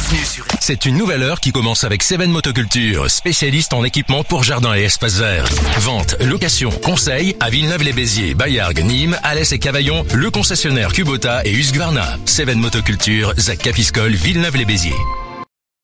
Bienvenue sur... C'est une nouvelle heure qui commence avec Seven Motoculture, spécialiste en équipement pour jardin et espaces verts. Vente, location, conseil à Villeneuve-les-Béziers, Bayargues, Nîmes, Alès et Cavaillon, le concessionnaire Kubota et Husqvarna. Seven Motoculture, Zac Capiscol, Villeneuve-les-Béziers.